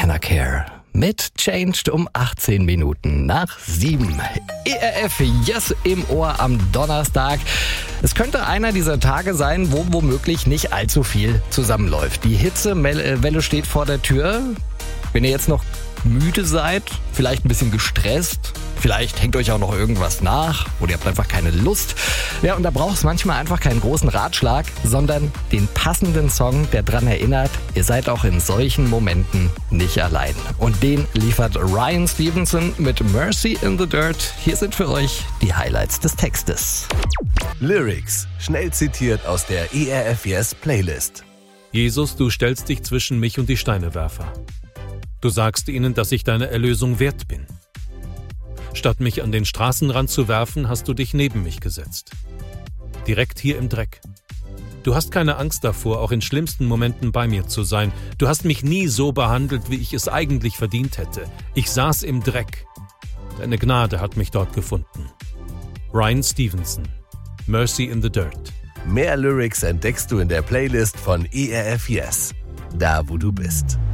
Anna Care mit Changed um 18 Minuten nach 7. ERF Yes im Ohr am Donnerstag. Es könnte einer dieser Tage sein, wo womöglich nicht allzu viel zusammenläuft. Die Hitzewelle steht vor der Tür. Wenn ihr jetzt noch müde seid, vielleicht ein bisschen gestresst, vielleicht hängt euch auch noch irgendwas nach oder ihr habt einfach keine Lust. Ja, und da braucht es manchmal einfach keinen großen Ratschlag, sondern den passenden Song, der dran erinnert, ihr seid auch in solchen Momenten nicht allein. Und den liefert Ryan Stevenson mit Mercy in the Dirt. Hier sind für euch die Highlights des Textes. Lyrics, schnell zitiert aus der ERF Yes Playlist. Jesus, du stellst dich zwischen mich und die Steinewerfer. Du sagst ihnen, dass ich deine Erlösung wert bin. Statt mich an den Straßenrand zu werfen, hast du dich neben mich gesetzt. Direkt hier im Dreck. Du hast keine Angst davor, auch in schlimmsten Momenten bei mir zu sein. Du hast mich nie so behandelt, wie ich es eigentlich verdient hätte. Ich saß im Dreck. Deine Gnade hat mich dort gefunden. Ryan Stevenson, Mercy in the Dirt. Mehr Lyrics entdeckst du in der Playlist von ERF Yes, da wo du bist.